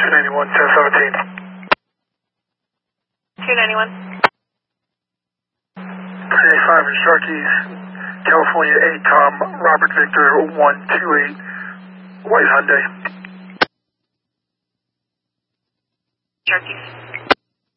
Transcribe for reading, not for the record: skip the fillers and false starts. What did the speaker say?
291, 1017. 291. 385 in Sharkeys, California, ACOM, Robert Victor 128, white Hyundai. Sharkeys.